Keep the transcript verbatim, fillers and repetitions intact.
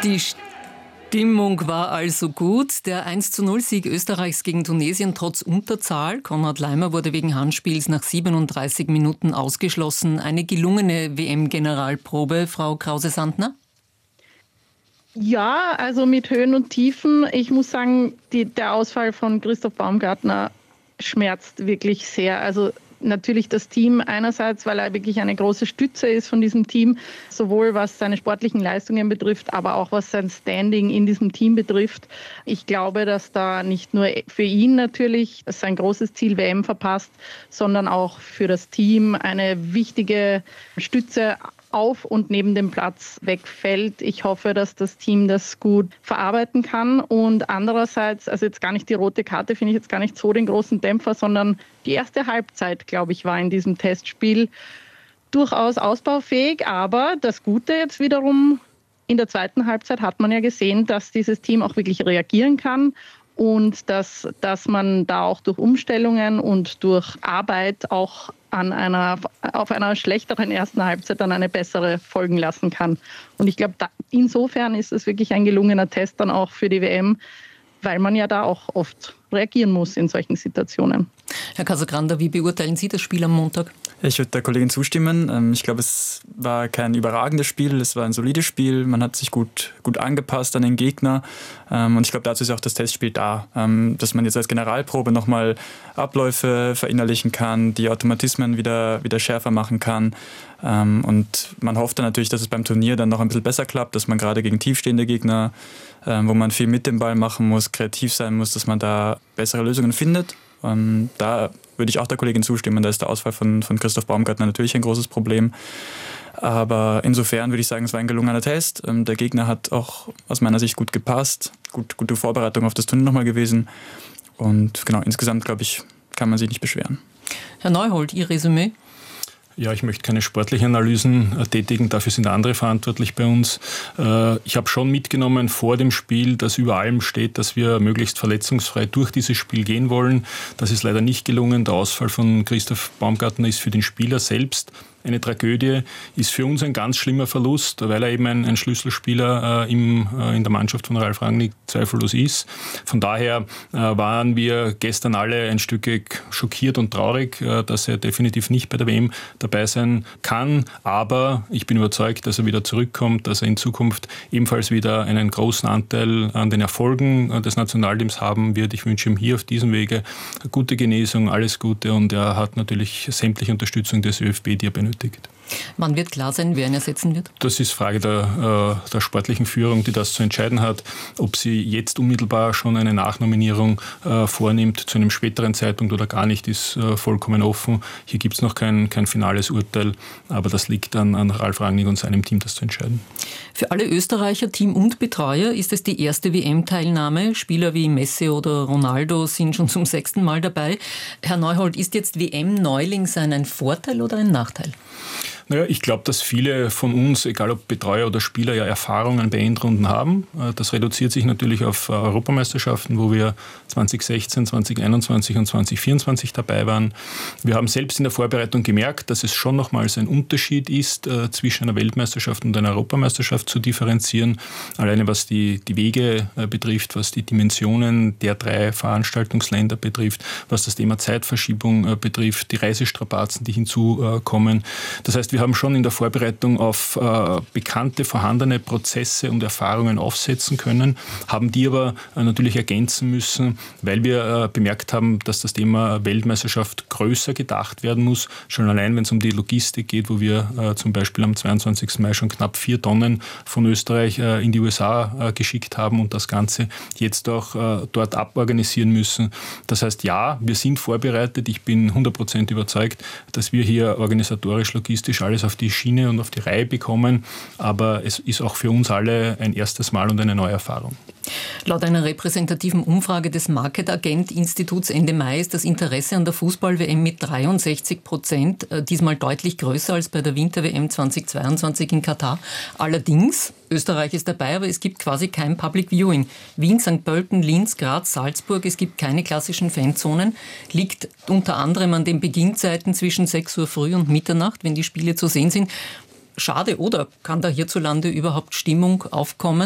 Die Stimmung war also gut. Der eins zu null Sieg Österreichs gegen Tunesien trotz Unterzahl. Konrad Laimer wurde wegen Handspiels nach siebenunddreißig Minuten ausgeschlossen. Eine gelungene W M-Generalprobe, Frau Krause-Sandner? Ja, also mit Höhen und Tiefen. Ich muss sagen, die, der Ausfall von Christoph Baumgartner schmerzt wirklich sehr. Also natürlich das Team einerseits, weil er wirklich eine große Stütze ist von diesem Team, sowohl was seine sportlichen Leistungen betrifft, aber auch was sein Standing in diesem Team betrifft. Ich glaube, dass da nicht nur für ihn natürlich sein großes Ziel W M verpasst, sondern auch für das Team eine wichtige Stütze auf und neben dem Platz wegfällt. Ich hoffe, dass das Team das gut verarbeiten kann. Und andererseits, also jetzt gar nicht die rote Karte, finde ich jetzt gar nicht so den großen Dämpfer, sondern die erste Halbzeit, glaube ich, war in diesem Testspiel durchaus ausbaufähig. Aber das Gute jetzt wiederum, in der zweiten Halbzeit hat man ja gesehen, dass dieses Team auch wirklich reagieren kann. Und dass, dass man da auch durch Umstellungen und durch Arbeit auch an einer, auf einer schlechteren ersten Halbzeit dann eine bessere folgen lassen kann. Und ich glaube, insofern ist es wirklich ein gelungener Test dann auch für die W M, weil man ja da auch oft reagieren muss in solchen Situationen. Herr Casagranda, wie beurteilen Sie das Spiel am Montag? Ich würde der Kollegin zustimmen. Ich glaube, es war kein überragendes Spiel, es war ein solides Spiel. Man hat sich gut, gut angepasst an den Gegner. Und ich glaube, dazu ist auch das Testspiel da, dass man jetzt als Generalprobe nochmal Abläufe verinnerlichen kann, die Automatismen wieder, wieder schärfer machen kann. Und man hofft dann natürlich, dass es beim Turnier dann noch ein bisschen besser klappt, dass man gerade gegen tiefstehende Gegner, wo man viel mit dem Ball machen muss, kreativ sein muss, dass man da bessere Lösungen findet. Und da würde ich auch der Kollegin zustimmen, da ist der Ausfall von, von Christoph Baumgartner natürlich ein großes Problem. Aber insofern würde ich sagen, es war ein gelungener Test. Der Gegner hat auch aus meiner Sicht gut gepasst, gut, gute Vorbereitung auf das Turnier nochmal gewesen. Und genau, insgesamt, glaube ich, kann man sich nicht beschweren. Herr Neuhold, Ihr Resümee? Ja, ich möchte keine sportlichen Analysen tätigen, dafür sind andere verantwortlich bei uns. Ich habe schon mitgenommen vor dem Spiel, dass über allem steht, dass wir möglichst verletzungsfrei durch dieses Spiel gehen wollen. Das ist leider nicht gelungen. Der Ausfall von Christoph Baumgartner ist für den Spieler selbst eine Tragödie, ist für uns ein ganz schlimmer Verlust, weil er eben ein, ein Schlüsselspieler äh, im, äh, in der Mannschaft von Ralf Rangnick zweifellos ist. Von daher äh, waren wir gestern alle ein Stück schockiert und traurig, äh, dass er definitiv nicht bei der W M dabei sein kann. Aber ich bin überzeugt, dass er wieder zurückkommt, dass er in Zukunft ebenfalls wieder einen großen Anteil an den Erfolgen äh, des Nationalteams haben wird. Ich wünsche ihm hier auf diesem Wege eine gute Genesung, alles Gute, und er hat natürlich sämtliche Unterstützung des ÖFB, die er benötigt. Wann wird klar sein, wer ihn ersetzen wird? Das ist Frage der, äh, der sportlichen Führung, die das zu entscheiden hat. Ob sie jetzt unmittelbar schon eine Nachnominierung äh, vornimmt zu einem späteren Zeitpunkt oder gar nicht, ist äh, vollkommen offen. Hier gibt es noch kein, kein finales Urteil, aber das liegt an, an Ralf Rangnick und seinem Team, das zu entscheiden. Für alle Österreicher, Team und Betreuer ist es die erste W M-Teilnahme. Spieler wie Messi oder Ronaldo sind schon zum sechsten Mal dabei. Herr Neuhold, ist jetzt W M-Neuling sein ein Vorteil oder ein Nachteil? Naja, ich glaube, dass viele von uns, egal ob Betreuer oder Spieler, ja Erfahrungen bei Endrunden haben. Das reduziert sich natürlich auf Europameisterschaften, wo wir zwanzig sechzehn, zwanzig einundzwanzig und zwanzig vierundzwanzig dabei waren. Wir haben selbst in der Vorbereitung gemerkt, dass es schon nochmals ein Unterschied ist, äh, zwischen einer Weltmeisterschaft und einer Europameisterschaft zu differenzieren. Alleine was die, die Wege äh, betrifft, was die Dimensionen der drei Veranstaltungsländer betrifft, was das Thema Zeitverschiebung äh, betrifft, die Reisestrapazen, die hinzukommen. Das heißt, wir haben schon in der Vorbereitung auf äh, bekannte, vorhandene Prozesse und Erfahrungen aufsetzen können, haben die aber äh, natürlich ergänzen müssen, weil wir äh, bemerkt haben, dass das Thema Weltmeisterschaft größer gedacht werden muss. Schon allein, wenn es um die Logistik geht, wo wir äh, zum Beispiel am zweiundzwanzigsten Mai schon knapp vier Tonnen von Österreich äh, in die U S A äh, geschickt haben und das Ganze jetzt auch äh, dort aborganisieren müssen. Das heißt, ja, wir sind vorbereitet. Ich bin hundert Prozent überzeugt, dass wir hier organisatorisch, logistisch alles auf die Schiene und auf die Reihe bekommen. Aber es ist auch für uns alle ein erstes Mal und eine neue Erfahrung. Laut einer repräsentativen Umfrage des Market Agent Instituts Ende Mai ist das Interesse an der Fußball-W M mit dreiundsechzig Prozent diesmal deutlich größer als bei der Winter-W M zweitausendzweiundzwanzig in Katar. Allerdings, Österreich ist dabei, aber es gibt quasi kein Public Viewing. Wien, Sankt Pölten, Linz, Graz, Salzburg, es gibt keine klassischen Fanzonen. Liegt unter anderem an den Beginnzeiten zwischen sechs Uhr früh und Mitternacht, wenn die Spiele zu sehen sind. Schade, oder kann da hierzulande überhaupt Stimmung aufkommen?